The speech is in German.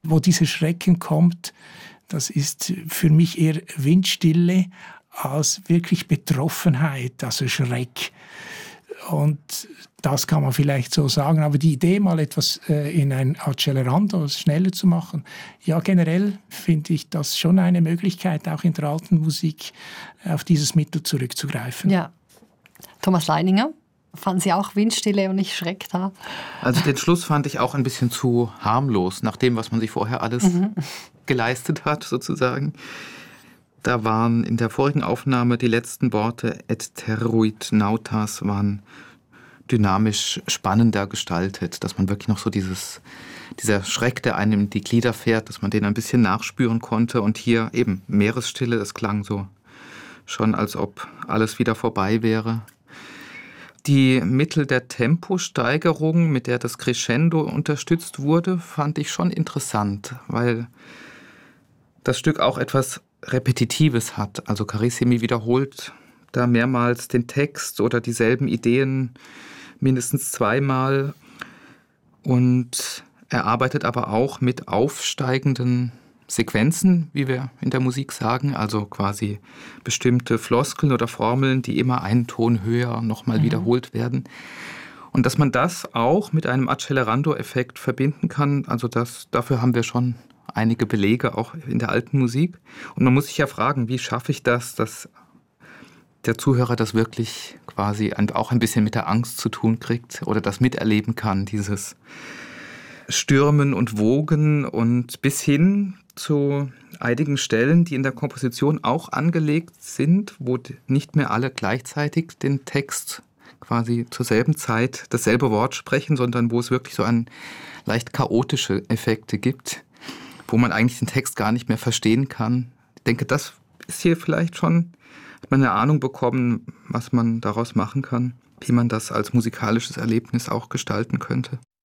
wo dieser Schrecken kommt, das ist für mich eher Windstille als wirklich Betroffenheit, also Schreck. Und das kann man vielleicht so sagen. Aber die Idee, mal etwas in ein Accelerando schneller zu machen, ja, generell finde ich das schon eine Möglichkeit, auch in der alten Musik auf dieses Mittel zurückzugreifen. Ja. Thomas Leininger, fanden Sie auch Windstille und nicht Schreck da? Also den Schluss fand ich auch ein bisschen zu harmlos, nach dem, was man sich vorher alles geleistet hat, sozusagen. Da waren in der vorigen Aufnahme die letzten Worte et terruit nautas waren dynamisch spannender gestaltet, dass man wirklich noch so dieser Schreck, der einem in die Glieder fährt, dass man den ein bisschen nachspüren konnte. Und hier eben Meeresstille, das klang so schon, als ob alles wieder vorbei wäre. Die Mittel der Temposteigerung, mit der das Crescendo unterstützt wurde, fand ich schon interessant, weil das Stück auch etwas Repetitives hat. Also Carissimi wiederholt da mehrmals den Text oder dieselben Ideen mindestens zweimal. Und er arbeitet aber auch mit aufsteigenden Sequenzen, wie wir in der Musik sagen, also quasi bestimmte Floskeln oder Formeln, die immer einen Ton höher nochmal wiederholt werden. Und dass man das auch mit einem Accelerando-Effekt verbinden kann, also dafür haben wir schon einige Belege auch in der alten Musik. Und man muss sich ja fragen, wie schaffe ich das, dass der Zuhörer das wirklich quasi auch ein bisschen mit der Angst zu tun kriegt oder das miterleben kann, dieses Stürmen und Wogen und bis hin zu einigen Stellen, die in der Komposition auch angelegt sind, wo nicht mehr alle gleichzeitig den Text quasi zur selben Zeit dasselbe Wort sprechen, sondern wo es wirklich so leicht chaotische Effekte gibt, wo man eigentlich den Text gar nicht mehr verstehen kann. Ich denke, das ist hier vielleicht schon, hat man eine Ahnung bekommen, was man daraus machen kann, wie man das als musikalisches Erlebnis auch gestalten könnte.